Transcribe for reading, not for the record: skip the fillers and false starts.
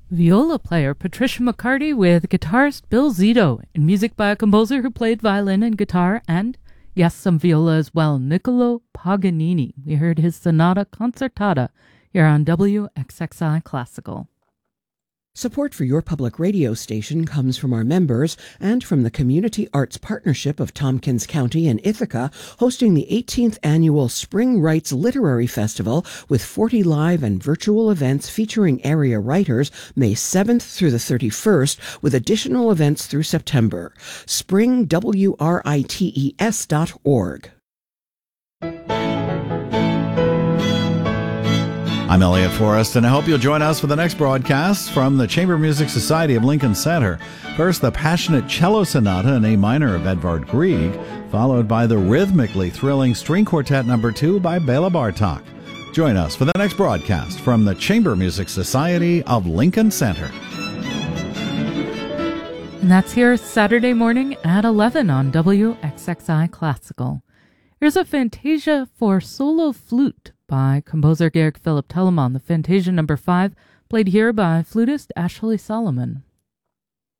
Viola player Patricia McCarty with guitarist Bill Zito, and music by a composer who played violin and guitar, and, yes, some viola as well, Niccolo Paganini. We heard his Sonata Concertata here on WXXI Classical. Support for your public radio station comes from our members and from the Community Arts Partnership of Tompkins County and Ithaca, hosting the 18th Annual Spring Writes Literary Festival with 40 live and virtual events featuring area writers May 7th through the 31st, with additional events through September. springwrites.org. I'm Elliot Forrest, and I hope you'll join us for the next broadcast from the Chamber Music Society of Lincoln Center. First, the passionate cello sonata in A minor of Edvard Grieg, followed by the rhythmically thrilling String Quartet No. 2 by Bela Bartok. Join us for the next broadcast from the Chamber Music Society of Lincoln Center. And that's here Saturday morning at 11 on WXXI Classical. Here's a Fantasia for solo flute by composer Georg Philipp Telemann, the Fantasia No. 5, played here by flutist Ashley Solomon.